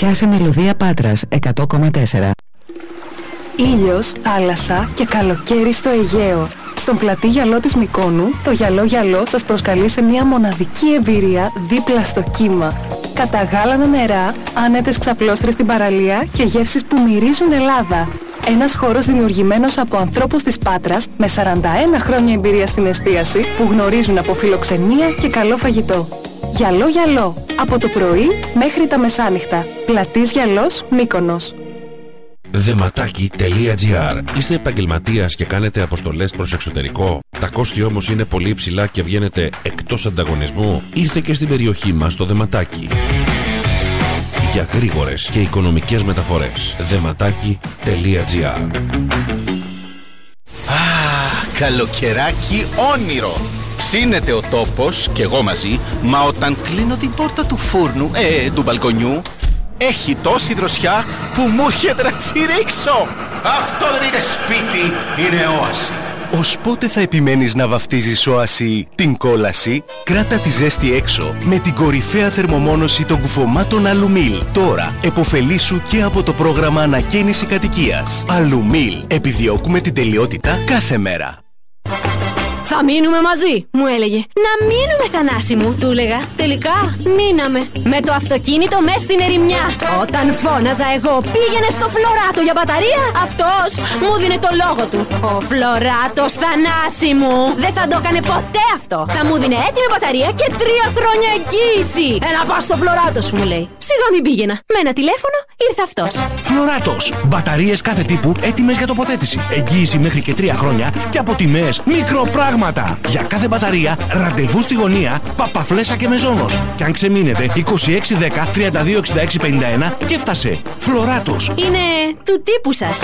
Πιάσε Μελωδία Πάτρας 100,4. Ήλιος, θάλασσα και καλοκαίρι στο Αιγαίο. Στον πλατή γυαλό της Μυκόνου, το γυαλό σας προσκαλεί σε μια μοναδική εμπειρία δίπλα στο κύμα. Καταγάλανα νερά, άνετες ξαπλώστρες στην παραλία και γεύσεις που μυρίζουν Ελλάδα. Ένας χώρος δημιουργημένος από ανθρώπους της Πάτρας με 41 χρόνια εμπειρία στην εστίαση που γνωρίζουν από φιλοξενία και καλό φαγητό. Γυαλό, από το πρωί μέχρι τα μεσάνυχτα. Πλατής Γυαλός, Μύκονος. Δεματάκι.gr. Είστε επαγγελματίας και κάνετε αποστολές προς εξωτερικό? Τα κόστη όμως είναι πολύ υψηλά και βγαίνετε εκτός ανταγωνισμού? Ήρθε και στην περιοχή μας στο Δεματάκι. Για γρήγορες και οικονομικές μεταφορές. Δεματάκι.gr. Καλοκαιράκι όνειρο. Ψήνεται ο τόπος και εγώ μαζί, μα όταν κλείνω την πόρτα του φούρνου, του μπαλκονιού, έχει τόση δροσιά που μου έρχεται να τσιρίξω. Αυτό δεν είναι σπίτι, είναι όαση. Ως πότε θα επιμένεις να βαφτίζεις όαση την κόλαση? Κράτα τη ζέστη έξω με την κορυφαία θερμομόνωση των κουφωμάτων Αλουμίλ. Τώρα εποφελήσου και από το πρόγραμμα ανακαίνιση κατοικίας. Αλουμίλ. Επιδιώκουμε την τελειότητα κάθε μέρα. Θα μείνουμε μαζί, μου έλεγε. Να μείνουμε, Θανάση μου, του έλεγα. Τελικά μείναμε. Με το αυτοκίνητο μες στην ερημιά. Όταν φώναζα εγώ πήγαινε στο Φλωράτο για μπαταρία, αυτός μου δίνε το λόγο του. Ο Φλωράτος, Θανάση μου, δεν θα το έκανε ποτέ αυτό. Θα μου δίνε έτοιμη μπαταρία και 3 χρόνια εγγύηση. Να πας στο Φλωράτο σου, μου λέει. Σιγά μην πήγαινα. Με ένα τηλέφωνο ήρθε αυτός. Φλωράτος. Μπαταρίες κάθε τύπου έτοιμες για τοποθέτηση. Εγγύηση μέχρι και 3 χρόνια και από τιμές μικροπράγματα. Για κάθε μπαταρία, ραντεβού στη γωνία, Παπαφλέσσα και Μεζόνος. Και αν ξεμείνετε, 2610 326651 και φτάσε. Φλωράτος. Είναι του τύπου σας.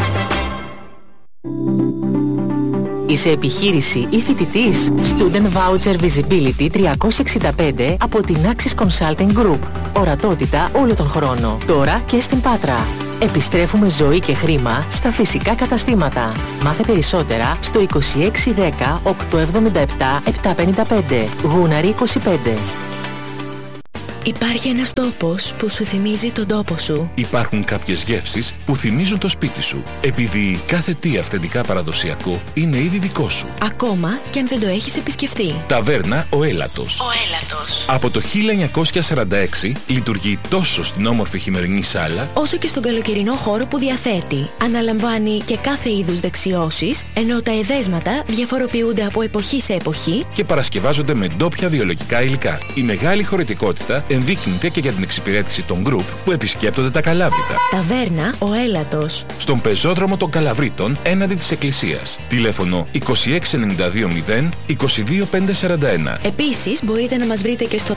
Είσαι επιχείρηση ή φοιτητής? Student Voucher Visibility 365 από την Axis Consulting Group. Ορατότητα όλο τον χρόνο. Τώρα και στην Πάτρα. Επιστρέφουμε ζωή και χρήμα στα φυσικά καταστήματα. Μάθε περισσότερα στο 2610 877 755. Γούναρη 25. Υπάρχει ένας τόπος που σου θυμίζει τον τόπο σου. Υπάρχουν κάποιες γεύσεις που θυμίζουν το σπίτι σου. Επειδή κάθε τι αυθεντικά παραδοσιακό είναι ήδη δικό σου. Ακόμα και αν δεν το έχεις επισκεφθεί. Ταβέρνα Ο Έλατος. Ο Έλατος. Από το 1946 λειτουργεί τόσο στην όμορφη χειμερινή σάλα, όσο και στον καλοκαιρινό χώρο που διαθέτει. Αναλαμβάνει και κάθε είδους δεξιώσεις, ενώ τα εδέσματα διαφοροποιούνται από εποχή σε εποχή και παρασκευάζονται με ντόπια βιολογικά υλικά. Η μεγάλη χωρητικότητα ενδείκνυται και για την εξυπηρέτηση των γκρουπ που επισκέπτονται τα Καλάβρητα. Ταβέρνα Ο Έλατος. Στον πεζόδρομο των Καλαβρίτων έναντι της Εκκλησίας. Τηλέφωνο 26920 22541. Επίσης μπορείτε να μας βρείτε και στο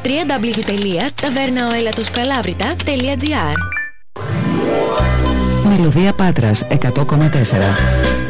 www.tavernaoelatoscalavrita.gr. Μελωδία Πάτρας 100,4.